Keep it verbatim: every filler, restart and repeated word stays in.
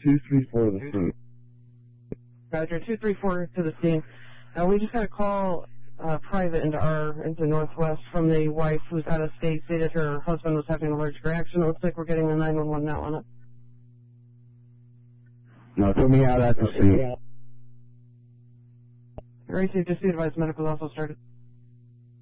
two three four to the scene. Roger, two three four to the scene. Uh, we just got a call uh, private into our, into Northwest from the wife who's out of state, stated her husband was having an allergic reaction. It looks like we're getting the nine one one now on it. No, put me out at the scene. Racy, just be advised medical also started.